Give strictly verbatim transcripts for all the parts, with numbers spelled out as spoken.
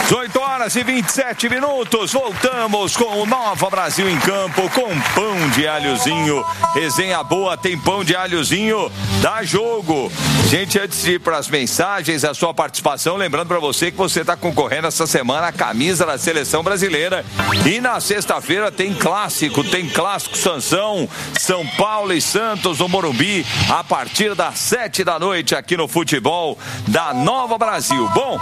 dezoito horas e vinte e sete minutos, voltamos com o Nova Brasil em campo, com pão de alhozinho, resenha boa, tem pão de alhozinho, dá jogo. Gente, antes de ir para as mensagens, a sua participação, lembrando para você que você está concorrendo essa semana a camisa da Seleção Brasileira, e na sexta-feira tem clássico, tem clássico Sansão, São Paulo e Santos no Morumbi, a partir das sete da noite aqui no Futebol da Nova Brasil. Bom,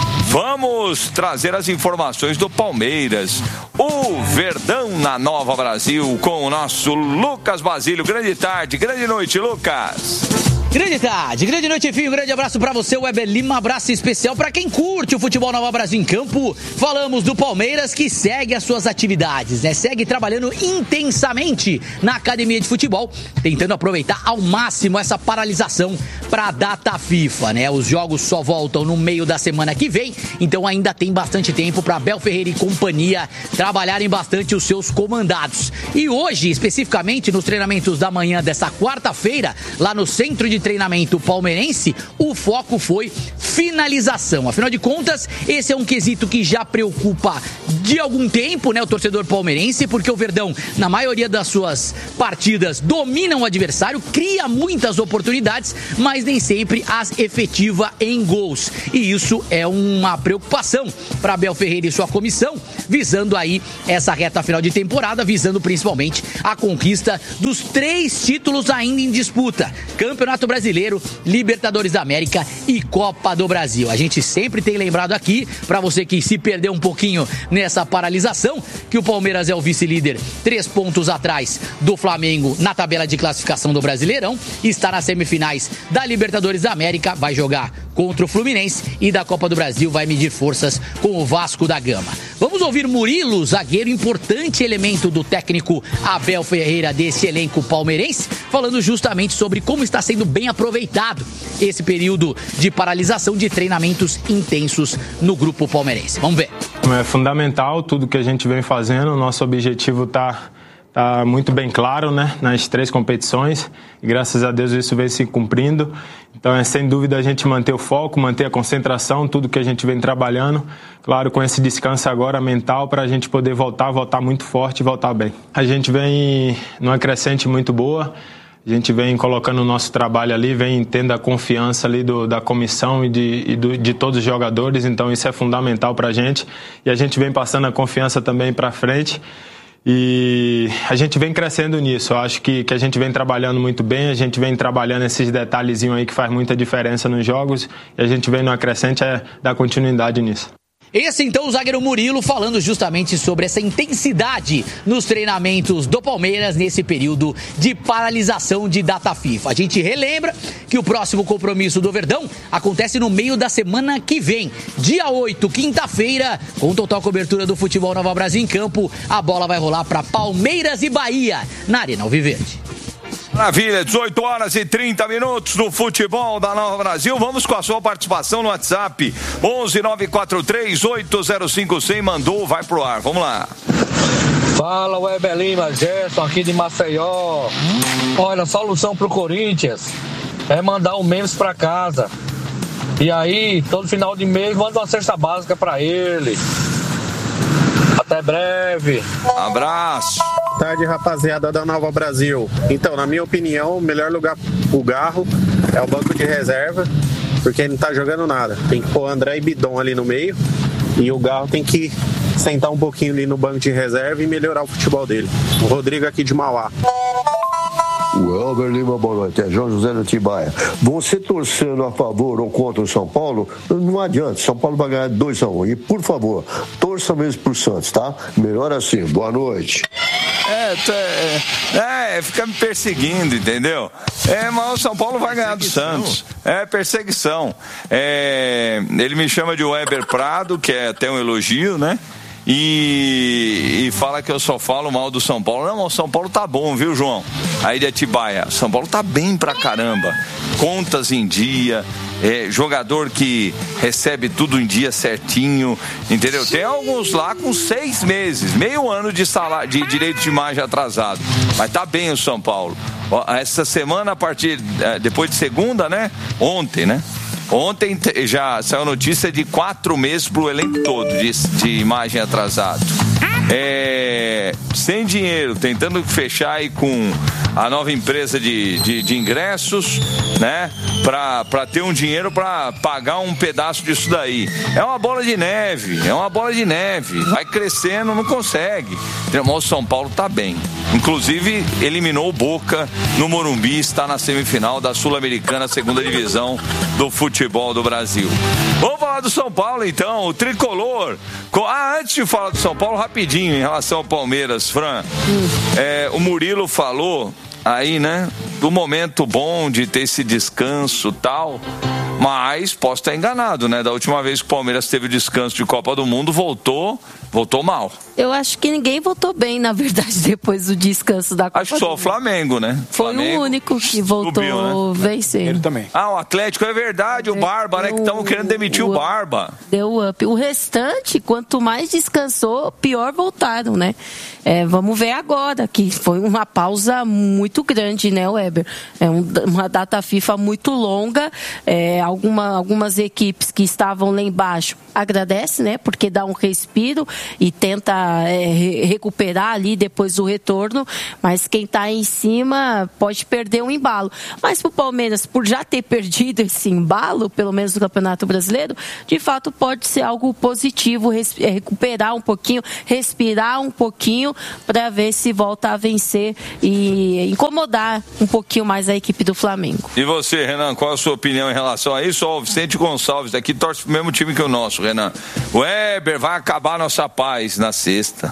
vamos trazer as informações do Palmeiras. O Verdão na Nova Brasil com o nosso Lucas Basílio. Grande tarde, grande noite, Lucas. Grande tarde, grande noite, enfim, um grande abraço pra você, Weber Lima, um abraço especial pra quem curte o Futebol Nova Brasil em campo. Falamos do Palmeiras, que segue as suas atividades, né? Segue trabalhando intensamente na academia de futebol, tentando aproveitar ao máximo essa paralisação pra data FIFA, né? Os jogos só voltam no meio da semana que vem, então ainda tem bastante tempo pra Abel Ferreira e companhia trabalharem bastante os seus comandados. E hoje, especificamente nos treinamentos da manhã dessa quarta-feira, lá no centro de treinamento palmeirense, o foco foi finalização. Afinal de contas, esse é um quesito que já preocupa de algum tempo, né, o torcedor palmeirense, porque o Verdão, na maioria das suas partidas, domina o adversário, cria muitas oportunidades, mas nem sempre as efetiva em gols. E isso é uma preocupação para Abel Ferreira e sua comissão, visando aí essa reta final de temporada, visando principalmente a conquista dos três títulos ainda em disputa: Campeonato Brasileiro, Libertadores da América e Copa do Brasil. A gente sempre tem lembrado aqui, para você que se perdeu um pouquinho nessa paralisação, que o Palmeiras é o vice-líder, três pontos atrás do Flamengo na tabela de classificação do Brasileirão, está nas semifinais da Libertadores da América, vai jogar contra o Fluminense, e da Copa do Brasil vai medir forças com o Vasco da Gama. Vamos ouvir Murilo, zagueiro, importante elemento do técnico Abel Ferreira desse elenco palmeirense, falando justamente sobre como está sendo bem aproveitado esse período de paralisação de treinamentos intensos no grupo palmeirense. Vamos ver. É fundamental tudo que a gente vem fazendo, o nosso objetivo está tá muito bem claro, né, nas três competições, e graças a Deus isso vem se cumprindo. Então é sem dúvida a gente manter o foco, manter a concentração, tudo que a gente vem trabalhando, claro, com esse descanso agora mental para a gente poder voltar, voltar muito forte e voltar bem. A gente vem numa crescente muito boa, a gente vem colocando o nosso trabalho ali, vem tendo a confiança ali do, da comissão e, de, e do, de todos os jogadores, então isso é fundamental para a gente, e a gente vem passando a confiança também para frente. E a gente vem crescendo nisso, eu acho que, que a gente vem trabalhando muito bem, a gente vem trabalhando esses detalhezinhos aí que faz muita diferença nos jogos, e a gente vem numa crescente é dar continuidade nisso. Esse então o zagueiro Murilo falando justamente sobre essa intensidade nos treinamentos do Palmeiras nesse período de paralisação de data FIFA. A gente relembra que o próximo compromisso do Verdão acontece no meio da semana que vem, dia oito, quinta-feira, com total cobertura do Futebol Nova Brasil em campo. A bola vai rolar para Palmeiras e Bahia na Arena Alviverde. Maravilha, dezoito horas e trinta minutos no Futebol da Nova Brasil. Vamos com a sua participação no WhatsApp onze nove quatro três oito zero cinco zero zero. Mandou, vai pro ar, vamos lá. Fala, Weber Lima, Gerson aqui de Maceió. Olha, a solução pro Corinthians é mandar o Mendes pra casa, e aí todo final de mês manda uma cesta básica pra ele. Até breve. Abraço. Boa tarde, rapaziada da Nova Brasil. Então, na minha opinião, o melhor lugar pro Garro é o banco de reserva, porque ele não tá jogando nada. Tem que pôr André e Bidon ali no meio, e o Garro tem que sentar um pouquinho ali no banco de reserva e melhorar o futebol dele. O Rodrigo aqui de Mauá. Weber Lima, boa noite. É João José do Tibaia. Você torcendo a favor ou contra o São Paulo, não adianta. São Paulo vai ganhar dois a um. E, por favor, torça mesmo pro Santos, tá? Melhor assim. Boa noite. É, é, é, fica me perseguindo, entendeu? É, mas o São Paulo vai ganhar do Santos. É perseguição. É, ele me chama de Weber Prado, que é até um elogio, né? E, e fala que eu só falo mal do São Paulo. Não, o São Paulo tá bom, viu, João? Aí de Atibaia, São Paulo tá bem pra caramba. Contas em dia, é, jogador que recebe tudo em dia certinho, entendeu? Tem alguns lá com seis meses, meio ano de, salário, de direito de imagem atrasado. Mas tá bem o São Paulo. Essa semana, a partir, depois de segunda, né? Ontem, né? Ontem já saiu notícia de quatro meses pro elenco todo de, de imagem atrasado. É, sem dinheiro, tentando fechar aí com a nova empresa de, de, de ingressos, né? Pra, pra ter um dinheiro pra pagar um pedaço disso daí. É uma bola de neve, é uma bola de neve. Vai crescendo, não consegue. O São Paulo tá bem. Inclusive, eliminou o Boca no Morumbi, está na semifinal da Sul-Americana, segunda divisão do futebol do Brasil. Vamos falar do São Paulo, então. O tricolor. Ah, antes de falar do São Paulo, rapidinho, em relação ao Palmeiras, Fran. Hum. É, o Murilo falou aí, né, do momento bom de ter esse descanso e tal, mas posso estar enganado, né, da última vez que o Palmeiras teve descanso de Copa do Mundo, voltou, voltou mal. Eu acho que ninguém voltou bem, na verdade, depois do descanso da Copa. Acho que só o Flamengo, né? Foi Flamengo, o único que voltou subiu, né? Vencendo. Ele também. Ah, o Atlético, é verdade, o Barba, né, que estavam querendo demitir o, o Barba. Deu up. O restante, quanto mais descansou, pior voltaram, né? É, vamos ver agora, que foi uma pausa muito grande, né, Weber? É um, uma data FIFA muito longa, é, alguma, algumas equipes que estavam lá embaixo agradecem, né, porque dá um respiro e tenta é, recuperar ali depois do retorno, mas quem está em cima pode perder um embalo. Mas para o Palmeiras, por já ter perdido esse embalo, pelo menos no Campeonato Brasileiro, de fato pode ser algo positivo, res, recuperar um pouquinho, respirar um pouquinho, para ver se volta a vencer e incomodar um pouquinho mais a equipe do Flamengo. E você, Renan, qual a sua opinião em relação a isso? Ó, o Vicente Gonçalves aqui torce pro mesmo time que o nosso, Renan. O Weber vai acabar a nossa paz na sexta.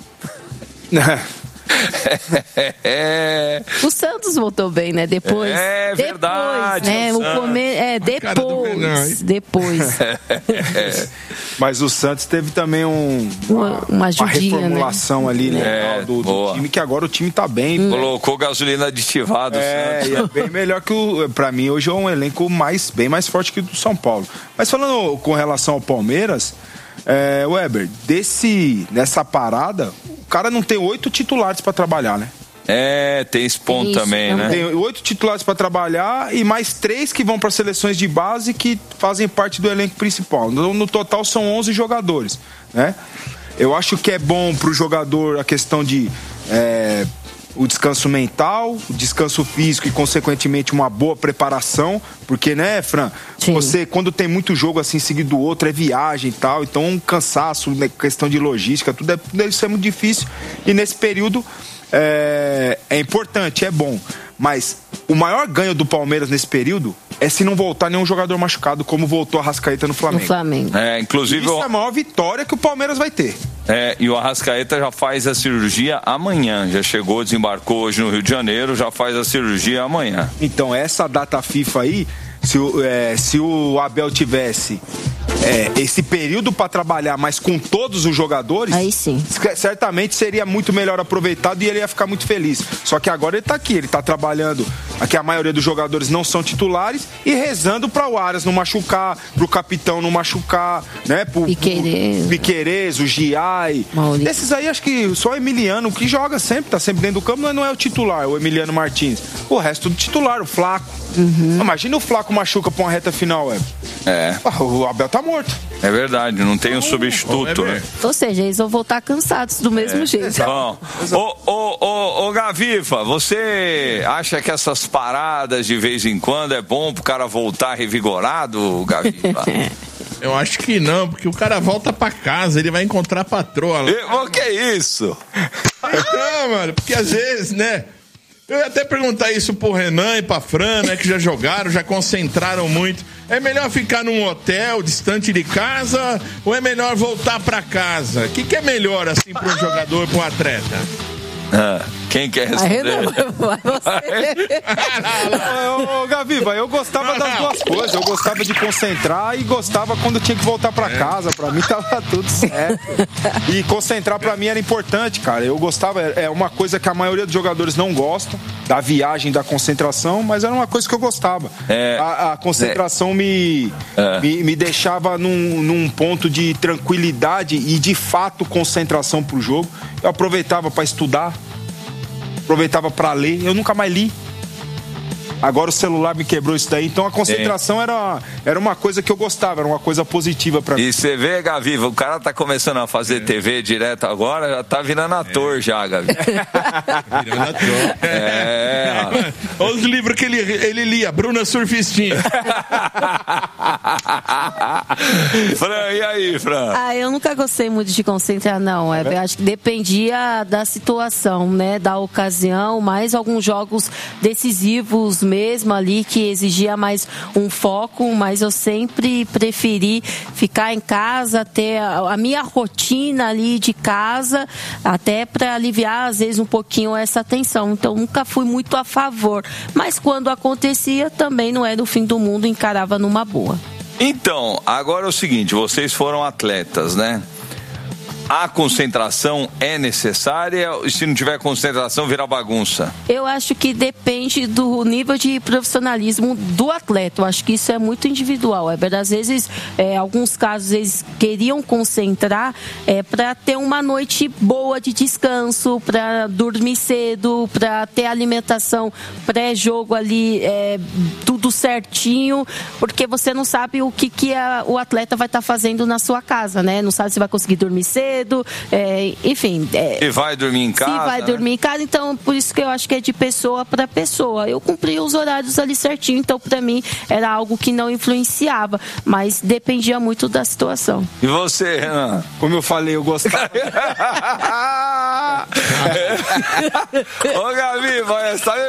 É. O Santos voltou bem, né? Depois. É verdade. Depois, né? O come... É, depois. Depois. É. Mas o Santos teve também um, uma, uma, ajudinha, uma reformulação, né? Ali, né? É, do, do time, que agora o time tá bem. Hum. Colocou gasolina aditivada. É, e é bem melhor que o. Pra mim, hoje é um elenco mais, bem mais forte que o do São Paulo. Mas falando com relação ao Palmeiras, é, Weber, desse, nessa parada, o cara não tem oito titulares pra trabalhar, né? É, tem esse ponto Isso, também, né? Tem oito titulares para trabalhar e mais três que vão para seleções de base que fazem parte do elenco principal. No, no total são onze jogadores, né? Eu acho que é bom para o jogador a questão de é, o descanso mental, o descanso físico e, consequentemente, uma boa preparação, porque, né, Fran? Sim. Você, quando tem muito jogo assim seguido do outro, é viagem e tal, então um cansaço, né, questão de logística, tudo é, deve ser muito difícil. E nesse período É, é importante, é bom, mas o maior ganho do Palmeiras nesse período é se não voltar nenhum jogador machucado, como voltou a Arrascaeta no Flamengo. No Flamengo. É, inclusive, isso é a maior vitória que o Palmeiras vai ter. É, e o Arrascaeta já faz a cirurgia amanhã, já chegou, desembarcou hoje no Rio de Janeiro, já faz a cirurgia amanhã. Então, essa data FIFA aí, se o, é, se o Abel tivesse É, esse período para trabalhar, mas com todos os jogadores, aí sim, certamente seria muito melhor aproveitado e ele ia ficar muito feliz. Só que agora ele tá aqui, ele tá trabalhando, aqui a maioria dos jogadores não são titulares, e rezando para o Aras não machucar, pro capitão não machucar, né? Pro Piquerez, Piquerez, o Giai. Maurício. Esses aí acho que só o Emiliano, que joga sempre, tá sempre dentro do campo, mas não é o titular, o Emiliano Martins. O resto do titular, o Flaco. Uhum. Imagina o Flaco machuca pra uma reta final, é. É. O Abel tá morto. É verdade, não tem um substituto, né? Ou seja, eles vão voltar cansados do mesmo é. jeito. Bom, ô, ô, ô, ô, Gavifa, você acha que essas paradas de vez em quando é bom pro cara voltar revigorado, Gavifa? Eu acho que não, porque o cara volta pra casa, ele vai encontrar a patroa lá. E, o que é isso? Não, mano, porque às vezes, né? Eu ia até perguntar isso pro Renan e pra Fran, né? Que já jogaram, já concentraram muito. É melhor ficar num hotel distante de casa ou é melhor voltar pra casa? O que, que é melhor, assim, pra um jogador, pra um atleta? Ah, quem quer responder? Vai você. Ô, Gaviva, eu gostava das duas coisas. Eu gostava de concentrar e gostava quando tinha que voltar pra casa. Pra mim tava tudo certo. E concentrar pra mim era importante, cara. Eu gostava, é uma coisa que a maioria dos jogadores não gosta, da viagem, da concentração, mas era uma coisa que eu gostava. É, a, a concentração é. me, é. me, me deixava num, num ponto de tranquilidade e de fato concentração pro jogo. Eu aproveitava pra estudar, aproveitava pra ler. Eu nunca mais li. Agora o celular me quebrou isso daí. Então a concentração era, era uma coisa que eu gostava, era uma coisa positiva pra mim. E você vê, Gavi, o cara tá começando a fazer é. T V direto agora, já tá virando ator é. já, Gavi. Virando ator. É. Olha os livros que ele, ele lia, Bruna Surfistinha. Fran, e aí, Fran? Ah, eu nunca gostei muito de concentrar, não. É, eu acho que dependia da situação, né? Da ocasião, mais alguns jogos decisivos mesmo ali, que exigia mais um foco, mas eu sempre preferi ficar em casa, ter a, a minha rotina ali de casa, até para aliviar, às vezes, um pouquinho essa tensão. Então, nunca fui muito a favor. Mas quando acontecia, também não era o fim do mundo, encarava numa boa. Então, agora é o seguinte, vocês foram atletas, né? A concentração é necessária? Se não tiver concentração, vira bagunça? Eu acho que depende do nível de profissionalismo do atleta. Eu acho que isso é muito individual. É verdade, às vezes, é, alguns casos, eles queriam concentrar é, para ter uma noite boa de descanso, para dormir cedo, para ter alimentação pré-jogo ali, é, tudo certinho, porque você não sabe o que, que a, o atleta vai estar tá fazendo na sua casa, né? Não sabe se vai conseguir dormir cedo. É, enfim. É, e vai dormir em casa? Se vai né? dormir em casa, então por isso que eu acho que é de pessoa para pessoa. Eu cumpri os horários ali certinho, então para mim era algo que não influenciava, mas dependia muito da situação. E você, Renan? Como eu falei, eu gostava. Ô, Gabi, vai, sabe